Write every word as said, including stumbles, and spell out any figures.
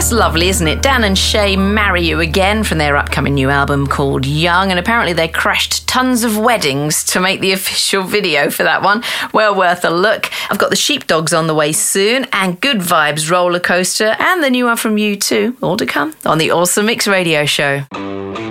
That's lovely, isn't it? Dan and Shay Marry You Again from their upcoming new album called Young, and apparently they crashed tons of weddings to make the official video for that one. Well worth a look. I've got the Sheepdogs on the way soon, and Good Vibes Roller Coaster, and the new one from U two, all to come on the Awesome Mix Radio Show.